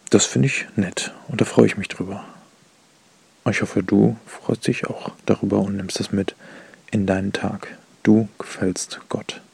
Das finde ich nett und da freue ich mich drüber. Ich hoffe, du freust dich auch darüber und nimmst es mit in deinen Tag. Du gefällst Gott.